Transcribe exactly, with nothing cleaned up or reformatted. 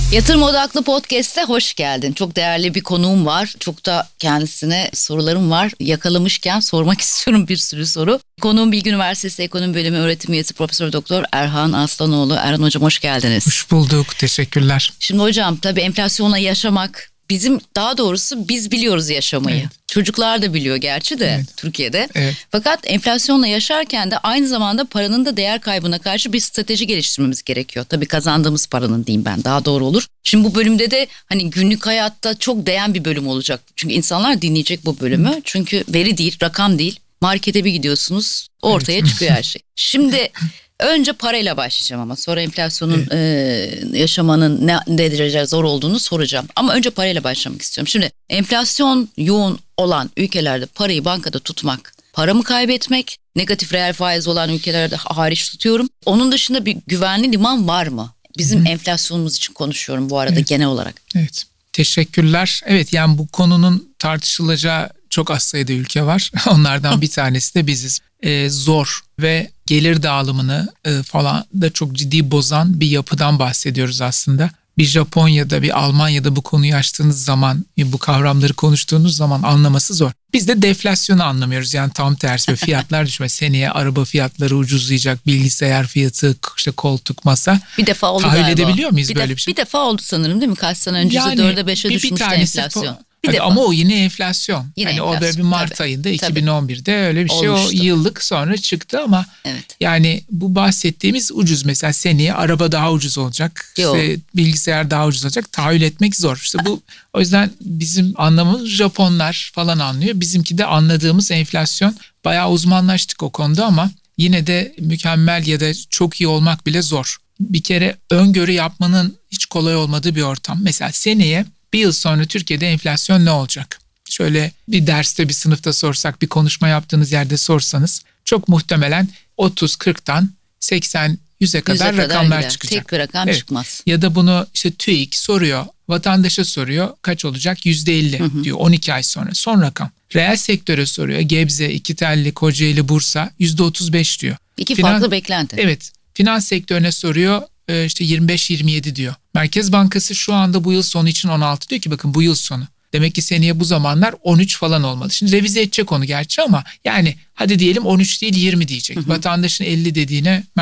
Yatırım Odaklı Podcast'e hoş geldin. Çok değerli bir konuğum var. Çok da kendisine sorularım var. Yakalamışken sormak istiyorum bir sürü soru. Konuğum Bilgi Üniversitesi Ekonomi Bölümü öğretim üyesi Profesör Doktor Erhan Aslanoğlu. Erhan Hocam hoş geldiniz. Hoş bulduk. Teşekkürler. Şimdi hocam tabii enflasyonla yaşamak bizim, daha doğrusu biz biliyoruz yaşamayı. Evet. Çocuklar da biliyor gerçi de evet. Türkiye'de. Evet. Fakat enflasyonla yaşarken de aynı zamanda paranın da değer kaybına karşı bir strateji geliştirmemiz gerekiyor. Tabii kazandığımız paranın diyeyim ben, daha doğru olur. Şimdi bu bölümde de hani günlük hayatta çok değen bir bölüm olacak. Çünkü insanlar dinleyecek bu bölümü. Hı. Çünkü veri değil, rakam değil. Markete bir gidiyorsunuz, ortaya evet. çıkıyor her şey. Şimdi önce parayla başlayacağım ama sonra enflasyonun evet. e, yaşamanın ne, ne derece zor olduğunu soracağım. Ama önce parayla başlamak istiyorum. Şimdi enflasyon yoğun olan ülkelerde parayı bankada tutmak, para mı kaybetmek, negatif reel faiz olan ülkelerde hariç tutuyorum. Onun dışında bir güvenli liman var mı? Bizim Hı. enflasyonumuz için konuşuyorum bu arada evet. genel olarak. Evet. Teşekkürler. Evet, yani bu konunun tartışılacağı çok az sayıda ülke var. Onlardan bir tanesi de biziz. Ee, zor ve gelir dağılımını e, falan da çok ciddi bozan bir yapıdan bahsediyoruz aslında. Bir Japonya'da, bir Almanya'da bu konuyu açtığınız zaman, bu kavramları konuştuğunuz zaman anlaması zor. Biz de deflasyonu anlamıyoruz. Yani tam tersi, fiyatlar düşme. Seneye araba fiyatları ucuzlayacak, bilgisayar fiyatı, işte koltuk, masa. Bir defa oldu Tahayyül galiba. edebiliyor muyuz bir böyle de, bir şey? Bir defa oldu sanırım değil mi? Kaç sene önce yani, dörde beşe düşmüştü enflasyon. Bir defa. Ama o yine enflasyon. Yine hani enflasyon, o böyle bir Mart tabii, ayında tabii. iki bin on birde öyle bir şey olmuştu. O yıllık sonra çıktı ama evet. yani bu bahsettiğimiz ucuz, mesela seneye araba daha ucuz olacak. İşte bilgisayar daha ucuz olacak. Tahayyül etmek zor. İşte bu, o yüzden bizim anlamımız Japonlar falan anlıyor. Bizimki de anladığımız enflasyon. Bayağı uzmanlaştık o konuda ama yine de mükemmel ya da çok iyi olmak bile zor. Bir kere öngörü yapmanın hiç kolay olmadığı bir ortam. Mesela seneye bir yıl sonra Türkiye'de enflasyon ne olacak? Şöyle bir derste, bir sınıfta sorsak, bir konuşma yaptığınız yerde sorsanız çok muhtemelen otuz kırktan seksen yüze kadar rakamlar gider. çıkacak. Tek bir rakam evet. çıkmaz. Ya da bunu işte TÜİK soruyor, vatandaşa soruyor, kaç olacak? yüzde elli diyor on iki ay sonra. Son rakam. Reel sektöre soruyor, Gebze, İkitelli, Kocaeli, Bursa yüzde otuz beş diyor. İki Finan, farklı beklenti. Evet. Finans sektörüne soruyor, işte yirmi beş yirmi yedi diyor. Merkez Bankası şu anda bu yıl sonu için on altı diyor ki bakın bu yıl sonu. Demek ki seneye bu zamanlar on üç falan olmalı. Şimdi revize edecek onu gerçi ama yani hadi diyelim on üç değil yirmi diyecek. Hı hı. Vatandaşın elli dediğine